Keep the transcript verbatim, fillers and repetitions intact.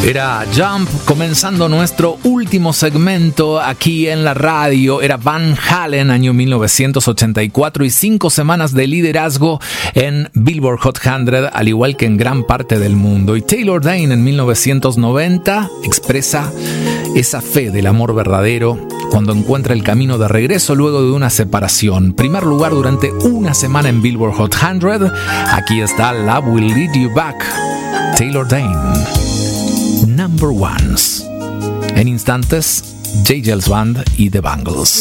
Era Jump, comenzando nuestro último segmento aquí en la radio. Era Van Halen, año mil novecientos ochenta y cuatro, y cinco semanas de liderazgo en Billboard Hot cien, al igual que en gran parte del mundo. Y Taylor Dayne en mil novecientos noventa expresa esa fe del amor verdadero cuando encuentra el camino de regreso luego de una separación. Primer lugar durante una semana en Billboard Hot cien. Aquí está Love Will Lead You Back, Taylor Dayne. Number Ones. En instantes, J. Geils Band y The Bangles.